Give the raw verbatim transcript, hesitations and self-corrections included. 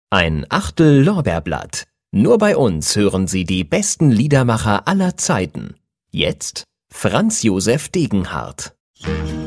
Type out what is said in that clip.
Ein Achtel Lorbeerblatt. Nur bei uns hören Sie die besten Liedermacher aller Zeiten. Jetzt Franz Josef Degenhardt.